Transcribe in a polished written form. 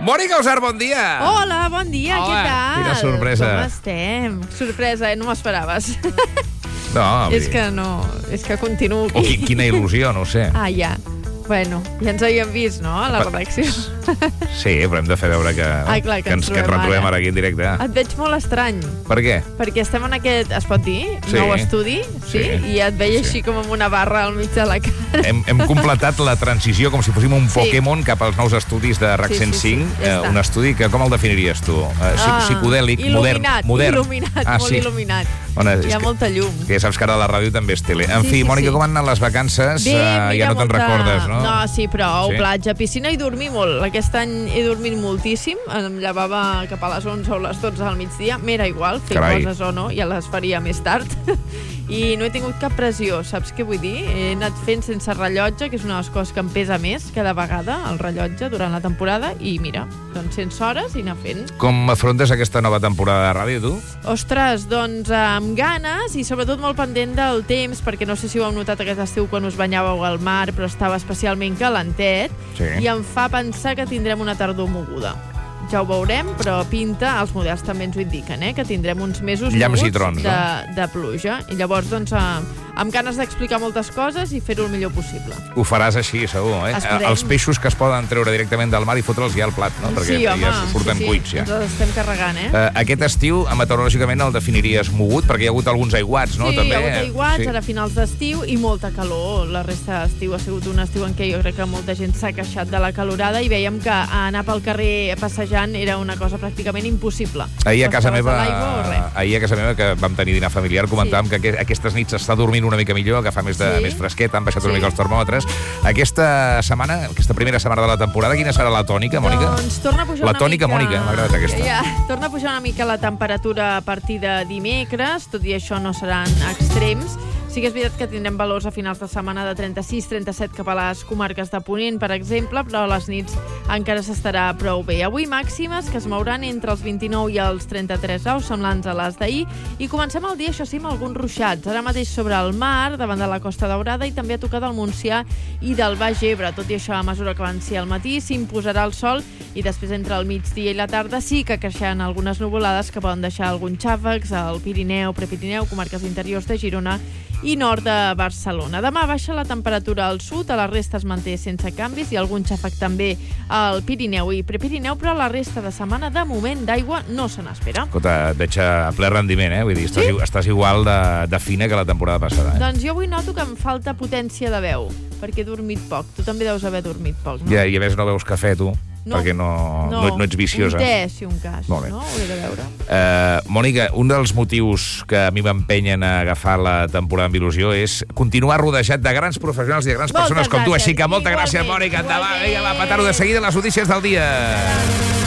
Mònica Usart, bon dia! Hola, bon dia, què tal? Quina sorpresa. Com estem? Sorpresa, no m'ho esperaves. No, És que no, és que continuo O aquí. quina il·lusió, no ho sé. Ah, ja. Bueno, ja ens havíem vist, no?, a la redacció. Sí, però hem de fer veure que, clar, que ens ens trobem retrobem ara. ara aquí en directe. Et veig molt estrany, Per què? perquè estem en aquest, es pot dir, Sí. nou estudi, sí? Sí. I et veia Sí. així com amb una barra al mig de la cara. Hem completat la transició com si fóssim un Sí. Pokémon cap als nous estudis de RAC Sí, sí, 105. sí, ja està. Un estudi que, com el definiries tu? Psicodèlic, il·luminat, modern. il·luminat, molt sí. il·luminat. Bueno, és Hi ha que- molta llum. Que saps que ara la ràdio també és tele. En Sí, fi, sí, Mònica, sí. com han anat les vacances? Bé, mira, ja no te'n recordes, no? No, sí, prou, Sí? platja, piscina i dormir molt. Aquest any he dormit moltíssim, em llevava cap a les 11 o les 12 al migdia, m'era igual, fer Carai. coses o no, ja les faria més tard. I no he tingut cap pressió, saps què vull dir? He anat fent sense rellotge, que és una de les coses que em pesa més cada vegada, el rellotge, durant la temporada, i mira, doncs sense hores i anar fent. Com afrontes aquesta nova temporada de ràdio, tu? Ostres, doncs amb ganes i sobretot molt pendent del temps, perquè no sé si ho heu notat aquest estiu quan us banyàveu al mar, però estava especialment calentet, Sí. i em fa pensar que tindrem una tardor moguda. Ja ho veurem, però pinta, els models també ens ho indiquen, que tindrem uns mesos Llamps i moguts trons, de pluja. I llavors, doncs, amb ganes d'explicar moltes coses i fer-ho el millor possible. Ho faràs així, segur, eh? Esperem. Els peixos que es poden treure directament del mar i fotre'ls ja al plat, no? Perquè sí, home, ja surten cuits, ja. ens els estem carregant, Aquest estiu, meteorològicament, el definiries mogut, perquè hi ha hagut alguns aiguats, no? Sí, També. hi ha hagut aiguats, Sí. ara a finals d'estiu, i molta calor. La resta d'estiu ha sigut un estiu en què jo crec que molta gent s'ha queixat de la calorada i veiem que anar pel carrer passejant era una cosa pràcticament impossible. Ahir a O casa estaves meva, a l'aigua o res. que vam tenir dinar familiar, comentàvem que aquestes nits s'està dormint una mica millor, que fa més Sí. fresquet, han baixat una Sí. mica els termòmetres. Aquesta primera setmana de la temporada, quina serà la tònica, Mònica? Doncs torna a pujar La una tònica, mica... Mònica, m'ha agradat aquesta. Ja, torna a pujar una mica la temperatura a partir de dimecres, tot i això no seran extrems. Sí que és veritat que tindrem valors a finals de setmana de 36-37 cap a les comarques de Ponent, per exemple, però a les nits encara s'estarà prou bé. Avui màximes que es mouran entre els 29 i els 33 graus, semblants a les d'ahir, i comencem el dia, això sí, amb alguns ruixats. Ara mateix sobre el mar, davant de la Costa Daurada, i també a tocar del Montsià i del Baix Ebre. Tot i això, a mesura que avanci al matí, s'imposarà el sol, i després entre el migdia i la tarda sí que creixeran algunes nuvolades que poden deixar alguns xàfecs al Pirineu, Prepirineu, comarques interiors de Girona i nord de Barcelona. Demà baixa la temperatura al sud, a la resta es manté sense canvis i algun xàfec també al Pirineu i Prepirineu, però la resta de setmana, de moment, d'aigua no se n'espera. Escolta, et veig a ple rendiment, Vull dir, estàs igual de fina que la temporada passada, Doncs jo avui noto que em falta potència de veu, perquè he dormit poc. Tu també deus haver dormit poc, no? I a més no veus cafè, tu, perquè no ets viciosa. Un te, si un cas, Molt bé. no? Ho he de veure. Mònica, un dels motius que a mi m'empenyen a agafar la temporada amb il·lusió és continuar rodejat de grans professionals i de grans Moltes persones com tu. gràcies. Així que moltes gràcies, Igualment, Mònica. Endavant, igualment. vinga, va, petar-ho de seguida les notícies del dia.